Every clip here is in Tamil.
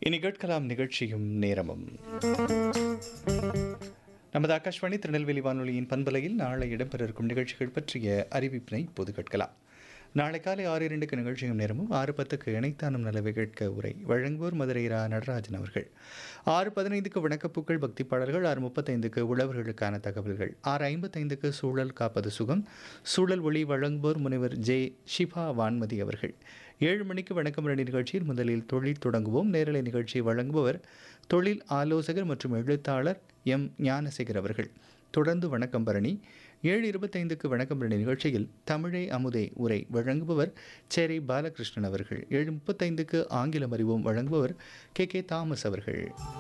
இனி கேட்கலாம் நிகழ்ச்சியும் நேரமும். நமது ஆகாஷ்வாணி திருநெல்வேலி வானொலியின் பண்பலையில் நாளை இடம்பெற இருக்கும் நிகழ்ச்சிகள் பற்றிய அறிவிப்பினை இப்போது கேட்கலாம். நாளை காலை 6:02க்கு நிகழ்ச்சியும் நேரமும், 6:10க்கு இணைத்தானும் நலவை கேட்க உரை வழங்குவோர் மதுரை ரா. நடராஜன் அவர்கள். 6:15க்கு வணக்கப்பூக்கள் பக்தி பாடல்கள், 6:35க்கு உழவர்களுக்கான தகவல்கள், 6:55க்கு சூழல் காப்பது சுகம் சூழல் ஒளி வழங்குவோர் முனைவர் ஜே. ஷிபா வான்மதி அவர்கள். 7 மணிக்கு வணக்கம் ரெடி நிகழ்ச்சியில் முதலில் தொழில் தொடங்குவோம் நேரலை நிகழ்ச்சியை வழங்குபவர் தொழில் ஆலோசகர் மற்றும் எழுத்தாளர் எம். ஞானசேகர் அவர்கள். தொடர்ந்து வணக்கம் பரணி. 7:25க்கு வணக்கம் பரணி நிகழ்ச்சியில் தமிழே அமுதே உரை வழங்குபவர் சேரை பாலகிருஷ்ணன் அவர்கள். 7:35க்கு ஆங்கிலம் அறிவோம் வழங்குபவர் கே. தாமஸ் அவர்கள்.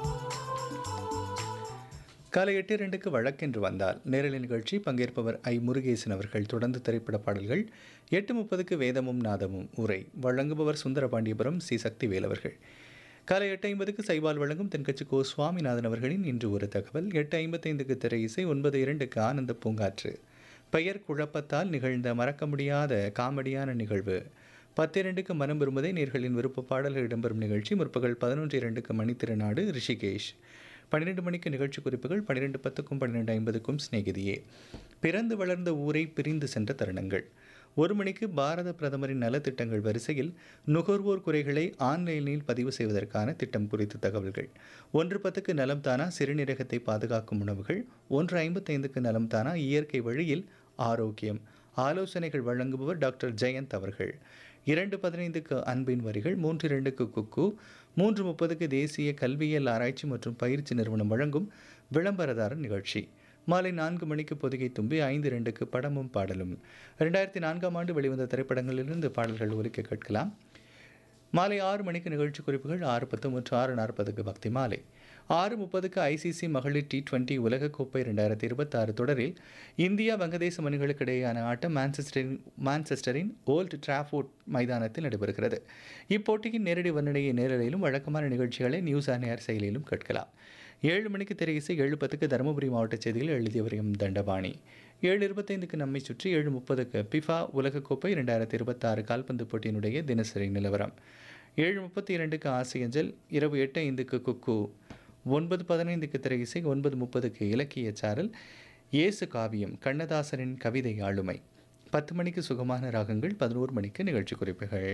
காலை 8:02க்கு வழக்கென்று வந்தால் நேரலை நிகழ்ச்சி, பங்கேற்பவர் ஐ. முருகேசன் அவர்கள். தொடர்ந்து திரைப்பட பாடல்கள். 8:30க்கு வேதமும் நாதமும் உரை வழங்குபவர் சுந்தரபாண்டியபுரம் சி. சக்திவேல் அவர்கள். காலை 8:50க்கு சைபால் வழங்கும் தென்கட்சி கோ. சுவாமிநாதன் அவர்களின் இன்று ஒரு தகவல். 8:55க்கு திரை இசை. 9:02க்கு ஆனந்த பூங்காற்று பெயர் குழப்பத்தால் நிகழ்ந்த மறக்க முடியாத காமெடியான நிகழ்வு. 10:02க்கு மனம் விரும்புதே நேர்களின் விருப்ப பாடல்கள் இடம்பெறும் நிகழ்ச்சி. முற்பகல் 11:02க்கு மணித்திருநாடு ரிஷிகேஷ். 12 மணிக்கு நிகழ்ச்சி குறிப்புகள். 12:10க்கும் 12:50க்கும் சிநேகிதியே பிறந்து வளர்ந்த ஊரை பிரிந்து சென்ற தருணங்கள். 1 மணிக்கு பாரத பிரதமரின் நலத்திட்டங்கள் வரிசையில் நுகர்வோர் குறைகளை ஆன்லைனில் பதிவு செய்வதற்கான திட்டம் குறித்த தகவல்கள். 1:10க்கு நலம் தானா சிறுநீரகத்தை பாதுகாக்கும் உணவுகள். 1:55க்கு நலம் தானா இயற்கை வழியில் ஆரோக்கியம் ஆலோசனைகள் வழங்குபவர் டாக்டர் ஜெயந்த் அவர்கள். 2:15க்கு அன்பின் வரிகள். 3:02க்கு குக்கு. 3:30க்கு தேசிய கல்வியியல் ஆராய்ச்சி மற்றும் பயிற்சி நிறுவனம் வழங்கும் விளம்பரதாரர் நிகழ்ச்சி. மாலை 4 மணிக்கு பொதிகை தும்பி. 5:02க்கு படமும் பாடலும். 2004ஆம் ஆண்டு வெளிவந்த திரைப்படங்களிலிருந்து பாடல்கள் ஒலிக்க கேட்கலாம். மாலை 6 மணிக்கு நிகழ்ச்சி குறிப்புகள். 6:10 மற்றும் 6:40க்கு பக்தி மாலை. 6:30க்கு ஐசிசி மகளிர் T20 உலகக்கோப்பை 2026 தொடரில் இந்தியா வங்கதேசம் அணிகளுக்கு இடையேயான ஆட்டம் மான்செஸ்டரின் ஓல்ட் டிராஃபோர்ட் மைதானத்தில் நடைபெறுகிறது. இப்போட்டியின் நேரடி வர்ணனையை நேரலையிலும் வழக்கமான நிகழ்ச்சிகளை நியூஸ் ஆன் ஏர் செயலியிலும் கேட்கலாம். 7 மணிக்கு திரை இசை. 7:10க்கு தருமபுரி மாவட்ட செய்திகள் எழுதியவர் எம். தண்டபாணி. 7:25க்கு நம்மை சுற்றி. 7:30க்கு பிஃபா உலகக்கோப்பை 2026 கால்பந்து போட்டியினுடைய தினசரி நிலவரம். 7:32க்கு ஆசையஞ்சல். இரவு 8:05க்கு குக்கு. 9:15க்கு திரை இசை. 9:30க்கு இலக்கிய சாரல் இயேசு காவியம் கண்ணதாசனின் கவிதை ஆளுமை. 10 மணிக்கு சுகமான ராகங்கள். 11 மணிக்கு நிகழ்ச்சி குறிப்புகள்.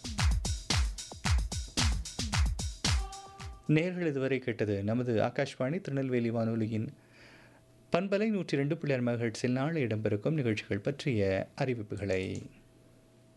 நேர்கள் இதுவரை கேட்டது நமது ஆகாஷ்வாணி திருநெல்வேலி வானொலியின் பண்பலை 102.6 மெகாஹெர்ட்ஸில் நாளை இடம்பெறும் நிகழ்ச்சிகள் பற்றிய அறிவிப்புகளை.